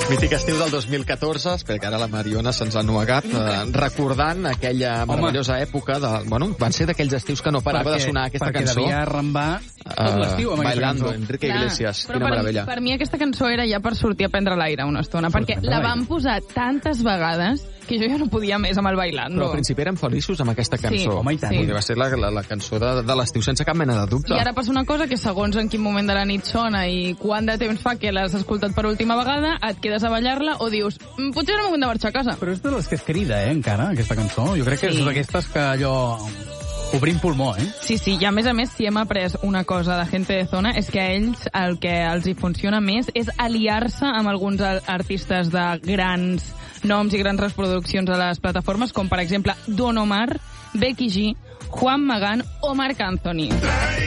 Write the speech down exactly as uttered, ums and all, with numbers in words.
Mític estiu del dos mil catorze, espera que ara la Mariona se'ns ha nuegat, eh, recordant aquella meravellosa època, de, bueno, van ser d'aquells estius que no parava perquè, de sonar aquesta perquè cançó. Perquè devia arrambar tot l'estiu amb aquesta Bailando, cançó. Enrique Clar, Iglesias, però quina per, meravella. per mi aquesta cançó era ja per sortir a prendre l'aire una estona, perquè la van posar tantes vegades que jo ja no podia més amb el Bailando. Però al principi érem feliços amb aquesta cançó. Sí, home, i tant. sí. Perquè va ser la, la, la cançó de, de l'estiu sense cap mena de dubte. I ara passa una cosa que segons en quin moment de la nit sona i quant de temps fa que l'has escoltat per última vegada, et quedes a ballar-la o dius, mm, potser era el moment de marxar a casa. Però és de les que es crida, eh, encara, aquesta cançó. Jo crec que Sí. és d'aquestes que allò... Obrim pulmó, eh? Sí, sí, i a més a més, si hem après una cosa de Gente de Zona, és que a ells el que els hi funciona més és aliar-se amb alguns artistes de grans noms i grans reproduccions a les plataformes, com per exemple Don Omar, Becky G, Juan Magán o Marc Anthony.